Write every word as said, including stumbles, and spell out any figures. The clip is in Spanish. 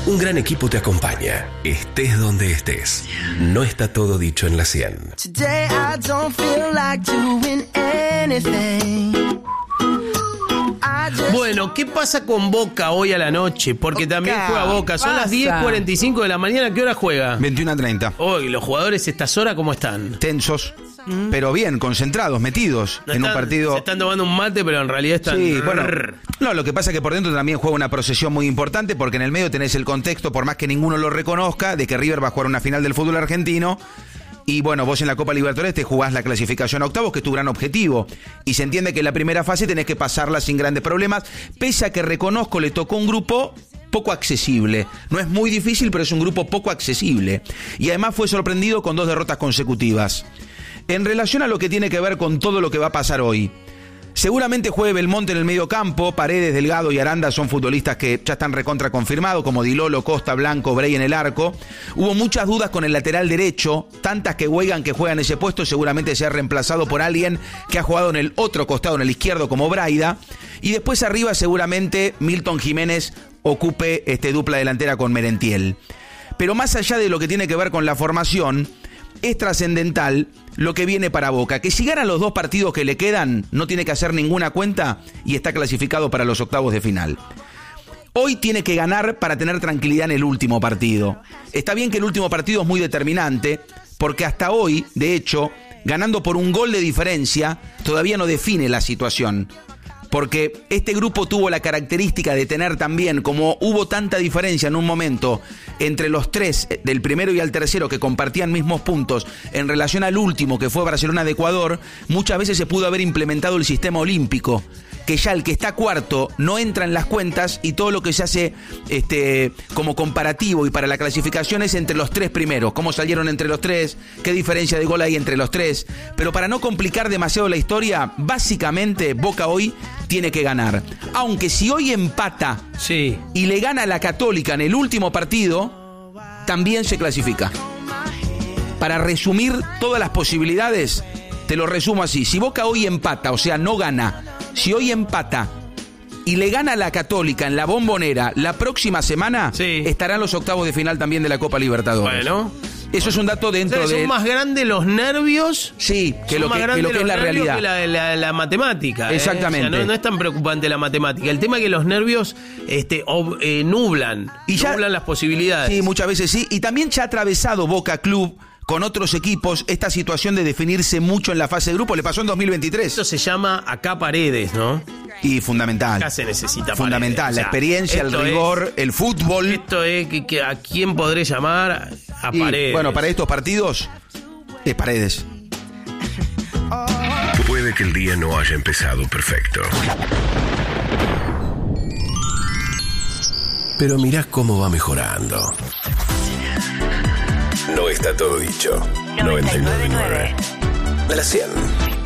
Un gran equipo te acompaña, estés donde estés. No está todo dicho en la cien. Today I don't feel like doing anything. Bueno, ¿qué pasa con Boca hoy a la noche? Porque Boca, también juega Boca. Son pasa. las diez cuarenta y cinco de la mañana. ¿Qué hora juega? veintiuna a treinta. Hoy, los jugadores estas horas, ¿cómo están? Tensos, mm. pero bien, concentrados, metidos No en están, un partido. Se están tomando un mate, pero en realidad están... Sí, bueno. No, lo que pasa es que por dentro también juega una procesión muy importante, porque en el medio tenés el contexto, por más que ninguno lo reconozca, de que River va a jugar una final del fútbol argentino. Y bueno, vos en la Copa Libertadores te jugás la clasificación a octavos, que es tu gran objetivo. Y se entiende que en la primera fase tenés que pasarla sin grandes problemas, pese a que reconozco le tocó un grupo poco accesible. No es muy difícil, pero es un grupo poco accesible. Y además fue sorprendido con dos derrotas consecutivas. En relación a lo que tiene que ver con todo lo que va a pasar hoy, seguramente juegue Belmonte en el medio campo. Paredes, Delgado y Aranda son futbolistas que ya están recontra confirmados, como Di Lolo, Costa, Blanco, Brey en el arco. Hubo muchas dudas con el lateral derecho, tantas que Weigan, que juega en ese puesto, seguramente sea reemplazado por alguien que ha jugado en el otro costado, en el izquierdo, como Braida. Y después arriba seguramente Milton Jiménez ocupe este dupla delantera con Merentiel. Pero más allá de lo que tiene que ver con la formación, es trascendental lo que viene para Boca, que si ganan los dos partidos que le quedan, no tiene que hacer ninguna cuenta y está clasificado para los octavos de final. Hoy tiene que ganar para tener tranquilidad en el último partido. Está bien que el último partido es muy determinante, porque hasta hoy, de hecho, ganando por un gol de diferencia, todavía no define la situación. Porque este grupo tuvo la característica de tener también, como hubo tanta diferencia en un momento entre los tres, del primero y al tercero, que compartían mismos puntos, en relación al último, que fue Barcelona de Ecuador, muchas veces se pudo haber implementado el sistema olímpico, que ya el que está cuarto no entra en las cuentas y todo lo que se hace este, como comparativo y para la clasificación es entre los tres primeros, cómo salieron entre los tres, qué diferencia de gol hay entre los tres. Pero para no complicar demasiado la historia, básicamente Boca hoy tiene que ganar. Aunque si hoy empata sí. y le gana a la Católica en el último partido, también se clasifica. Para resumir todas las posibilidades, te lo resumo así. Si Boca hoy empata, o sea, no gana, si hoy empata y le gana a la Católica en la Bombonera la próxima semana, sí. estarán los octavos de final también de la Copa Libertadores. Bueno. Eso es un dato dentro o sea, de... ¿Son más grandes los nervios? Sí, que lo que, que, lo que es la realidad. Que la, la, la matemática. Exactamente. ¿eh? O sea, no, no es tan preocupante la matemática. El tema es que los nervios este, ob, eh, nublan, y ya, nublan las posibilidades. Sí, muchas veces sí. Y también ya ha atravesado Boca Club con otros equipos esta situación de definirse mucho en la fase de grupo. Le pasó en dos mil veintitrés. Esto se llama acá Paredes, ¿no? Y fundamental. Acá se necesita fundamental, Paredes. la experiencia, o sea, el rigor, es, el fútbol. Esto es que, que a quién podré llamar a y, Paredes. Bueno, para estos partidos es Paredes. Puede que el día no haya empezado perfecto, pero mirá cómo va mejorando. No está todo dicho. noventa y nueve punto nueve. La cien.